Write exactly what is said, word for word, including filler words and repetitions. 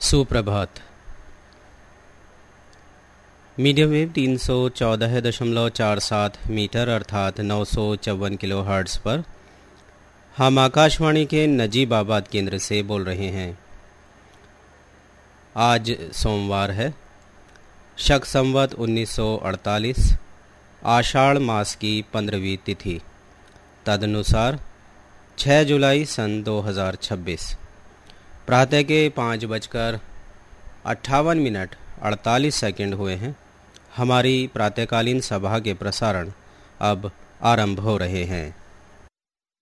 सुप्रभात। Medium wave तीन सौ चौदह दशमलव चार सात मीटर अर्थात नौ सौ चौवन किलो हर्ट्ज़ पर हम आकाशवाणी के नजीबाबाद केंद्र से बोल रहे हैं। आज सोमवार है, शक संवत उन्नीस सौ अड़तालीस, आषाढ़ मास की पंद्रहवीं तिथि, तदनुसार छह जुलाई सन दो हज़ार छब्बीस। प्रातः के पाँच बजकर अट्ठावन मिनट अड़तालीस सेकंड हुए हैं। हमारी प्रातःकालीन सभा के प्रसारण अब आरंभ हो रहे हैं।